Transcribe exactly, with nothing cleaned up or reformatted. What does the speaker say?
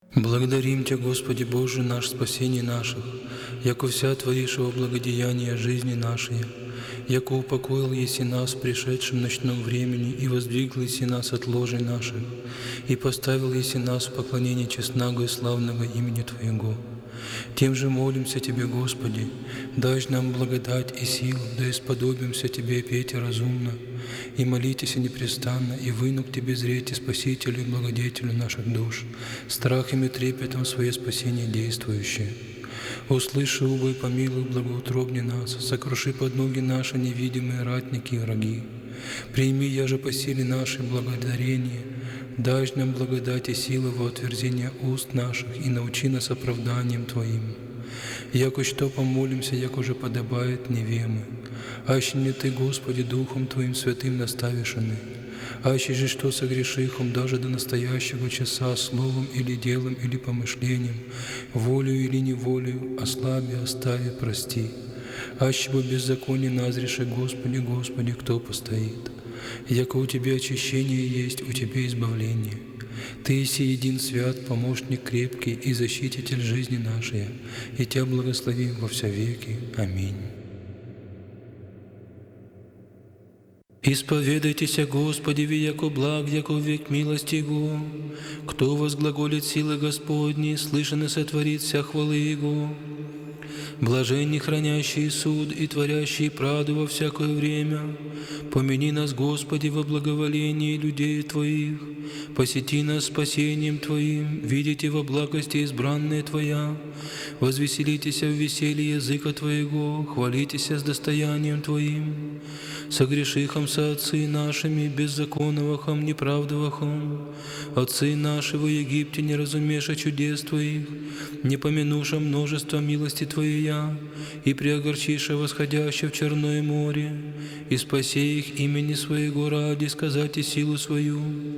Благодарим Тебя, Господи Боже наш, спасение наших, яко вся Творившего благодеяния жизни нашей, яко упокоил еси нас в пришедшем ночном времени и воздвигл еси нас от ложей наших, и поставил еси нас в поклонение честного и славного имени Твоего. Тем же молимся Тебе, Господи, дай нам благодать и силу, да исподобимся Тебе петь разумно, и молитесь непрестанно, и выну к Тебе зрете Спасителю и Благодетелю наших душ, страхом и трепетом свое спасение действующее. Услыши, убой, помилуй, благоутробни нас, сокруши под ноги наши невидимые ратники и враги. Прими, я же по силе нашей благодарение, дай нам благодать и силы во отверзение уст наших и научи нас оправданием Твоим. Яко что помолимся, яко же подобает невемы. Аще не Ты, Господи, Духом Твоим святым наставишь ины. Аще же что согрешихом даже до настоящего часа словом или делом или помышлением, волею или неволею, ослаби, остави, прости. Аще бы беззаконие назреше, Господи, Господи, кто постоит? Яко у Тебя очищение есть, у Тебя избавление. Ты еси един свят, помощник крепкий и защититель жизни нашей, и Тебя благословим во вся веки. Аминь. Исповедайтеся, Господи, ви яко благ, яко век милости Его. Кто возглаголит силы Господни, слышен и сотворит вся хвалы Его. Блаженни, хранящие суд и творящие правду во всякое время. Помяни нас, Господи, во благоволении людей Твоих. Посети нас спасением Твоим, видите во благости избранные Твоя. Возвеселитесь в веселье языка Твоего, хвалитесь с достоянием Твоим. Согрешихом со отцы нашими, беззаконовахом, неправдовахом. Отцы наши во Египте не разумеша чудес Твоих, не помянуша множество милости Твоя, и преогорчиша восходящее в Черное море, и спаси их имени Своего ради, сказать и силу свою.